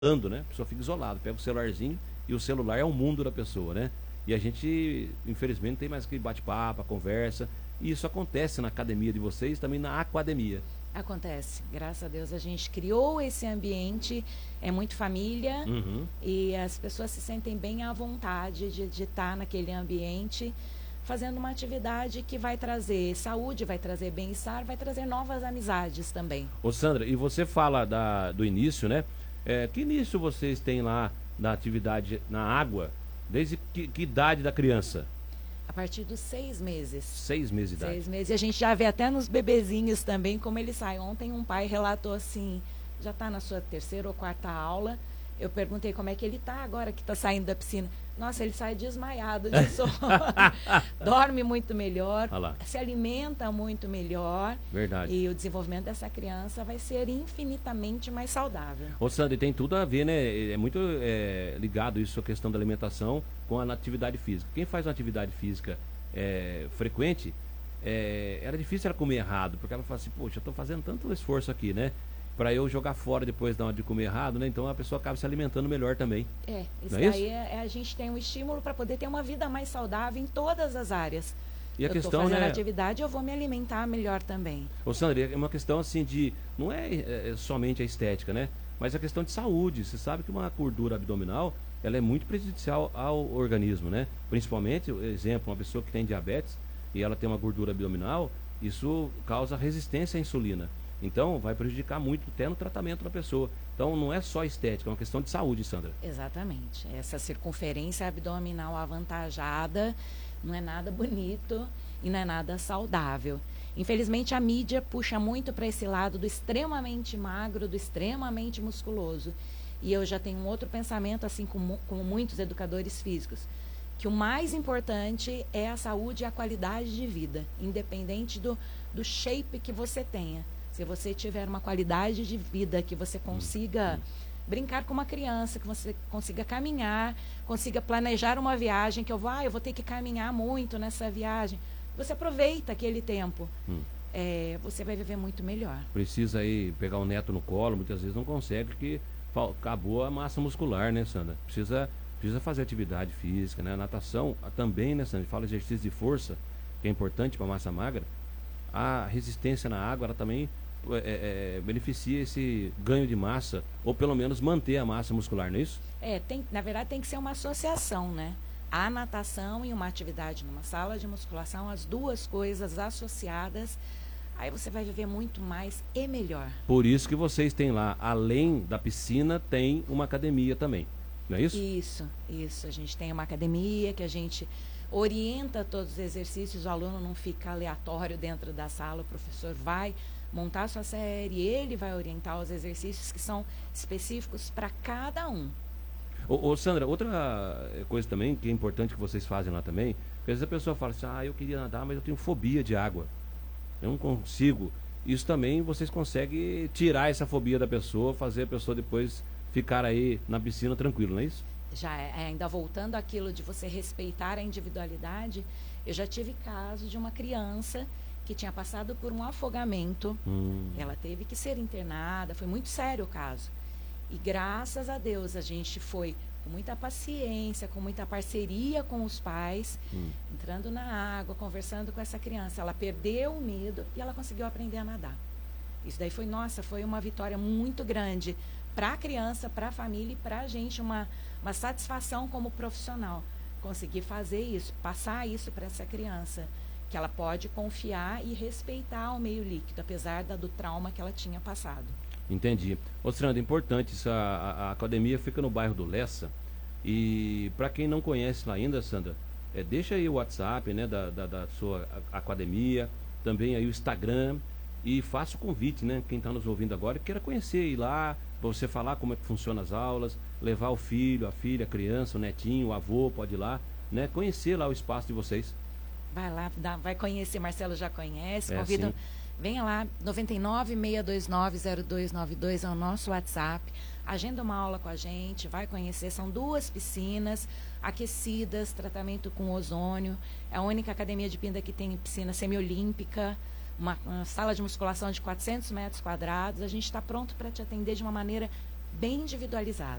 isolando, né? A pessoa fica isolada, pega o celularzinho e o celular é o mundo da pessoa, né? E a gente, infelizmente, não tem mais aquele bate-papo, conversa. E isso acontece na academia de vocês, também na aquademia. Acontece, graças a Deus a gente criou esse ambiente, é muito família Uhum. e as pessoas se sentem bem à vontade de estar naquele ambiente, fazendo uma atividade que vai trazer saúde, vai trazer bem-estar, vai trazer novas amizades também. Ô Sandra, e você fala do início, né? Que início vocês têm lá na atividade na água? Desde que idade da criança? A partir dos 6 meses. 6 meses de idade. 6 meses. E a gente já vê até nos bebezinhos também como eles saem. Ontem um pai relatou assim, já está na sua terceira ou quarta aula. Eu perguntei como é que ele está agora que está saindo da piscina. Nossa, ele sai desmaiado de sono. Dorme muito melhor, se alimenta muito melhor. Verdade. E o desenvolvimento dessa criança vai ser infinitamente mais saudável. Ô Sandra, tem tudo a ver, né? É muito ligado isso, a questão da alimentação com a atividade física. Quem faz uma atividade física frequente, era difícil ela comer errado, porque ela fala assim, poxa, eu estou fazendo tanto esforço aqui, né? Para eu jogar fora depois da hora de comer errado, né? Então a pessoa acaba se alimentando melhor também. Isso daí a gente tem um estímulo para poder ter uma vida mais saudável em todas as áreas. E a eu questão, fazendo atividade, eu vou me alimentar melhor também. Ô Sandra, é uma questão assim de, não é somente a estética, né? Mas a questão de saúde. Você sabe que uma gordura abdominal, ela é muito prejudicial ao organismo, né? Principalmente, exemplo, uma pessoa que tem diabetes e ela tem uma gordura abdominal, isso causa resistência à insulina. Então, vai prejudicar muito até no tratamento da pessoa. Então, não é só estética, é uma questão de saúde, Sandra. Exatamente. Essa circunferência abdominal avantajada não é nada bonito e não é nada saudável. Infelizmente, a mídia puxa muito para esse lado do extremamente magro, do extremamente musculoso. E eu já tenho um outro pensamento, assim como muitos educadores físicos, que o mais importante é a saúde e a qualidade de vida, independente do shape que você tenha. Se você tiver uma qualidade de vida, que você consiga brincar com uma criança, que você consiga caminhar, consiga planejar uma viagem, que eu vou ter que caminhar muito nessa viagem. Você aproveita aquele tempo. Você vai viver muito melhor. Precisa aí pegar o neto no colo, muitas vezes não consegue, porque acabou a massa muscular, né, Sandra? Precisa fazer atividade física, né? A natação também, né, Sandra? A gente fala de exercício de força, que é importante para a massa magra. A resistência na água, ela também beneficia esse ganho de massa, ou pelo menos manter a massa muscular, não é isso? Na verdade tem que ser uma associação, né? A natação e uma atividade numa sala de musculação, as duas coisas associadas, aí você vai viver muito mais e melhor. Por isso que vocês têm lá, além da piscina, tem uma academia também, não é isso? Isso. A gente tem uma academia que a gente orienta todos os exercícios, o aluno não fica aleatório dentro da sala, o professor vai montar a sua série, ele vai orientar os exercícios que são específicos para cada um. Ô Sandra, outra coisa também que é importante que vocês fazem lá também, porque às vezes a pessoa fala assim, eu queria nadar, mas eu tenho fobia de água, eu não consigo. Isso também vocês conseguem tirar essa fobia da pessoa, fazer a pessoa depois ficar aí na piscina tranquilo, não é isso? Já ainda voltando àquilo de você respeitar a individualidade, eu já tive caso de uma criança que tinha passado por um afogamento, ela teve que ser internada, foi muito sério o caso. E graças a Deus a gente foi com muita paciência, com muita parceria com os pais, entrando na água, conversando com essa criança. Ela perdeu o medo e ela conseguiu aprender a nadar. Isso daí foi uma vitória muito grande para a criança, para a família e para a gente, uma satisfação como profissional. Conseguir fazer isso, passar isso para essa criança, que ela pode confiar e respeitar o meio líquido, apesar do trauma que ela tinha passado. Entendi. Ô, Sandra, importante isso, a academia fica no bairro do Lessa, e para quem não conhece lá ainda, Sandra, deixa aí o WhatsApp, né, da sua academia, também aí o Instagram, e faça o convite, né, quem está nos ouvindo agora, queira conhecer, ir lá, para você falar como é que funciona as aulas, levar o filho, a filha, a criança, o netinho, o avô, pode ir lá, né, conhecer lá o espaço de vocês. Vai lá, vai conhecer, Marcelo já conhece, convido, venha lá, 99-629-0292 é o nosso WhatsApp, agenda uma aula com a gente, vai conhecer, são 2 piscinas aquecidas, tratamento com ozônio, é a única academia de Pinda que tem piscina semiolímpica, uma sala de musculação de 400 metros quadrados, a gente está pronto para te atender de uma maneira bem individualizado.